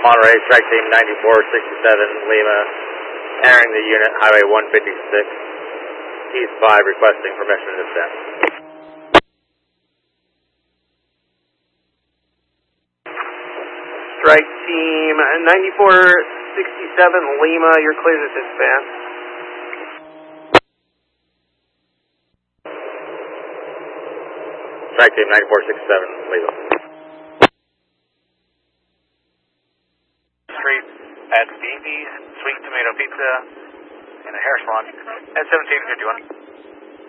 Monterey, strike team 9467 Lima, entering the unit, highway 156, East 5, requesting permission to descend. Strike team 9467 Lima, you're clear to disband. Strike team 9467 Lima. Street at Beebe's Sweet Tomato Pizza in a hair salon at 1751.